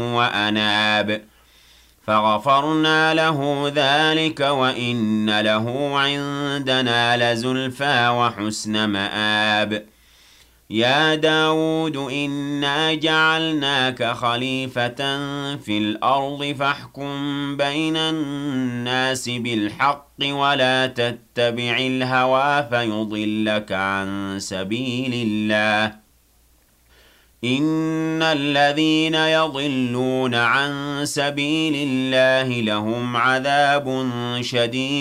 وأناب فغفرنا له ذلك وإن له عندنا لزلفى وحسن مآب يا داود إنا جعلناك خليفة في الأرض فاحكم بين الناس بالحق ولا تتبع الهوى فيضلك عن سبيل الله إن الذين يضلون عن سبيل الله لهم عذاب شديد